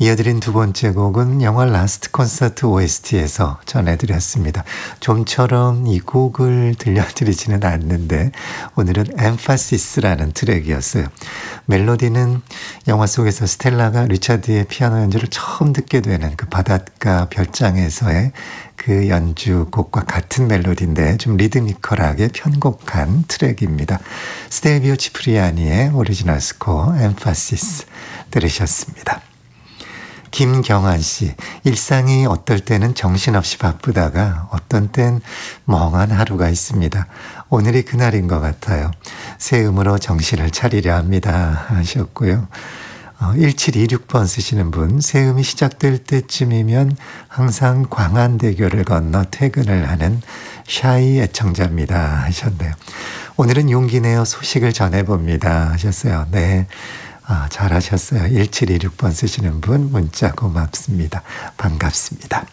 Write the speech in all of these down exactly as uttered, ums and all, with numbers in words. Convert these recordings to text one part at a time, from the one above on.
이어드린 두 번째 곡은 영화 라스트 콘서트 오에스티에서 전해드렸습니다. 좀처럼 이 곡을 들려드리지는 않는데 오늘은 엠파시스라는 트랙이었어요. 멜로디는 영화 속에서 스텔라가 리차드의 피아노 연주를 처음 듣게 되는 그 바닷가 별장에서의 그 연주곡과 같은 멜로디인데 좀 리드미컬하게 편곡한 트랙입니다. 스테비오 치프리아니의 오리지널 스코어 엠파시스 들으셨습니다. 김경환 씨, 일상이 어떨 때는 정신없이 바쁘다가 어떤 땐 멍한 하루가 있습니다. 오늘이 그날인 것 같아요. 새음으로 정신을 차리려 합니다 하셨고요. 어, 일칠이육 번 쓰시는 분, 새음이 시작될 때쯤이면 항상 광안대교를 건너 퇴근을 하는 샤이 애청자입니다 하셨네요. 오늘은 용기 내어 소식을 전해봅니다 하셨어요. 네. 아, 잘하셨어요. 일칠이육 번 쓰시는 분 문자 고맙습니다. 반갑습니다.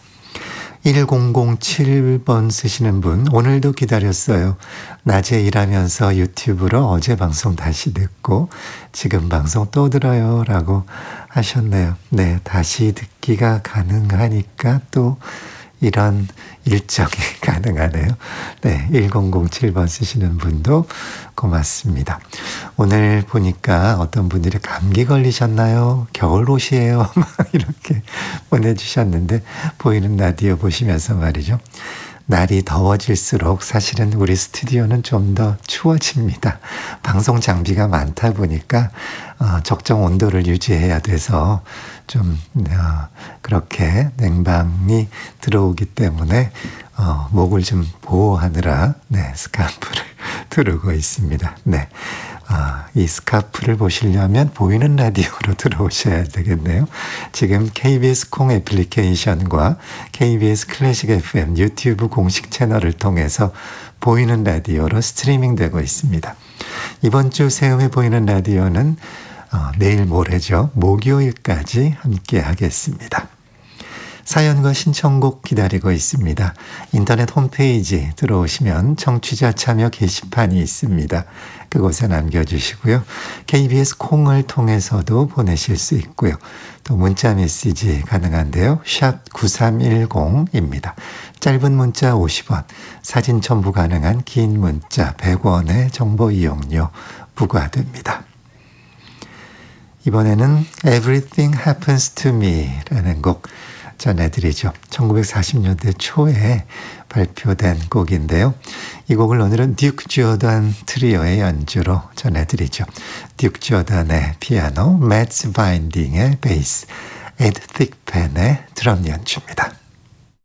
천칠 번 쓰시는 분 오늘도 기다렸어요. 낮에 일하면서 유튜브로 어제 방송 다시 듣고 지금 방송 또 들어요 라고 하셨네요. 네, 다시 듣기가 가능하니까 또 이런 일정이 가능하네요. 네, 천칠 번 쓰시는 분도 고맙습니다. 오늘 보니까 어떤 분들이 감기 걸리셨나요? 겨울옷이에요. 이렇게 보내주셨는데 보이는 라디오 보시면서 말이죠. 날이 더워질수록 사실은 우리 스튜디오는 좀 더 추워집니다. 방송 장비가 많다 보니까 어, 적정 온도를 유지해야 돼서 좀 어, 그렇게 냉방이 들어오기 때문에 어, 목을 좀 보호하느라 네, 스카프를 두르고 있습니다. 네. 아, 이 스카프를 보시려면 보이는 라디오로 들어오셔야 되겠네요. 지금 케이비에스 콩 애플리케이션과 케이비에스 클래식 에프엠 유튜브 공식 채널을 통해서 보이는 라디오로 스트리밍 되고 있습니다. 이번 주 새음에 보이는 라디오는 어, 내일 모레죠. 목요일까지 함께 하겠습니다. 사연과 신청곡 기다리고 있습니다. 인터넷 홈페이지 들어오시면 청취자 참여 게시판이 있습니다. 그곳에 남겨주시고요. 케이비에스 콩을 통해서도 보내실 수 있고요. 또 문자 메시지 가능한데요. 샵 구삼일공입니다. 짧은 문자 오십 원, 사진 첨부 가능한 긴 문자 백 원의 정보 이용료 부과됩니다. 이번에는 Everything Happens to Me 라는 곡 전해드리죠. 천구백사십 년대 초에 발표된 곡인데요. 이 곡을 오늘은 듀크 조단 트리오의 연주로 전해드리죠. 듀크 조단의 피아노, 매츠 바인딩의 베이스, 에드 틱펜의 드럼 연주입니다.